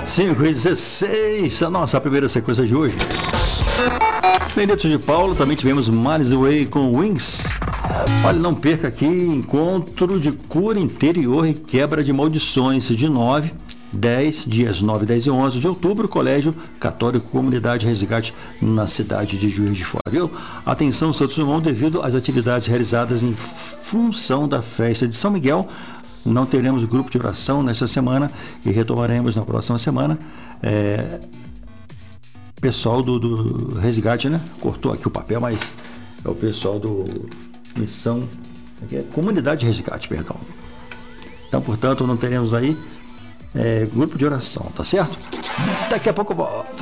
5h16, a nossa primeira sequência de hoje. Bem, dentro de Paulo também tivemos Miles Away com Wings. Olha, não perca aqui, encontro de cura interior e quebra de maldições de dias 9, 10 e 11 de outubro, Colégio Católico Comunidade Resgate na cidade de Juiz de Fora, viu? Atenção, Santos Dumont, devido às atividades realizadas em função da festa de São Miguel, não teremos grupo de oração nesta semana e retomaremos na próxima semana. Pessoal do Resgate, né? Cortou aqui o papel, mas é o pessoal do Missão, Comunidade Resgate, perdão. Então, portanto, não teremos aí grupo de oração, tá certo? Daqui a pouco eu volto.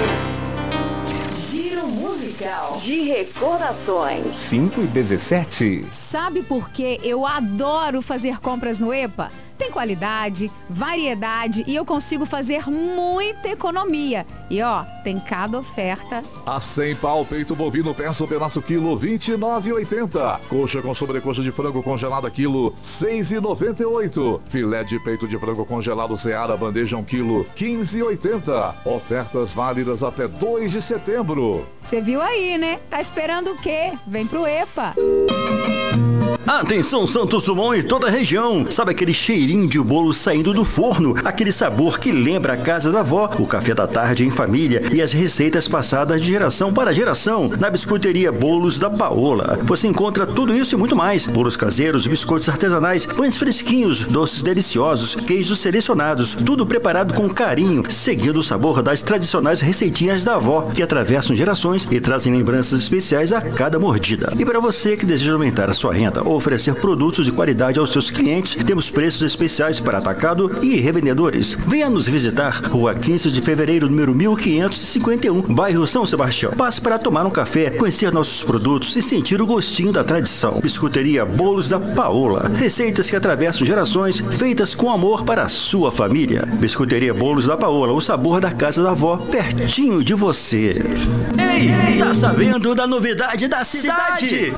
Giro musical de recordações. 5h17. Sabe por que eu adoro fazer compras no EPA? Tem qualidade, variedade e eu consigo fazer muita economia. E ó, tem cada oferta. A 100 pau, peito bovino, peça pedaço quilo, R$29,80. Coxa com sobrecoxa de frango congelada quilo, R$6,98. Filé de peito de frango congelado Seara, bandeja 1 quilo, R$15,80. Ofertas válidas até 2 de setembro. Você viu aí, né? Tá esperando o quê? Vem pro EPA. Atenção, Santos Dumont e toda a região. Sabe aquele cheirinho de bolo saindo do forno? Aquele sabor que lembra a casa da avó, o café da tarde em família e as receitas passadas de geração para geração. Na biscoiteria Bolos da Paola, você encontra tudo isso e muito mais. Bolos caseiros, biscoitos artesanais, pães fresquinhos, doces deliciosos, queijos selecionados, tudo preparado com carinho, seguindo o sabor das tradicionais receitinhas da avó, que atravessam gerações e trazem lembranças especiais a cada mordida. E para você que deseja aumentar a sua renda ou oferecer produtos de qualidade aos seus clientes, temos preços especiais para atacado e revendedores. Venha nos visitar, Rua 15 de Fevereiro, número 1551, bairro São Sebastião. Passe para tomar um café, conhecer nossos produtos e sentir o gostinho da tradição. Biscoiteria Bolos da Paola. Receitas que atravessam gerações, feitas com amor para a sua família. Biscoiteria Bolos da Paola, o sabor da casa da avó, pertinho de você. Ei, tá sabendo da novidade da cidade?